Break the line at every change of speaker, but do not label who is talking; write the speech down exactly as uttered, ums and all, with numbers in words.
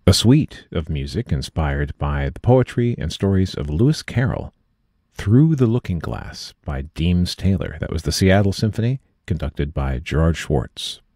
A suite of music inspired by the poetry and stories of Lewis Carroll. Through the Looking Glass by Deems Taylor. That was the Seattle Symphony, conducted by Gerard Schwartz.